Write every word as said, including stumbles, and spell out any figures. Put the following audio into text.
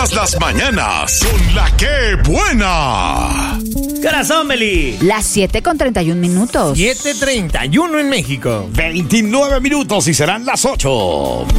Todas las mañanas con la que buena. Corazón, Meli. Las siete con treinta y un minutos. siete treinta y uno en México. veintinueve minutos y serán las ocho.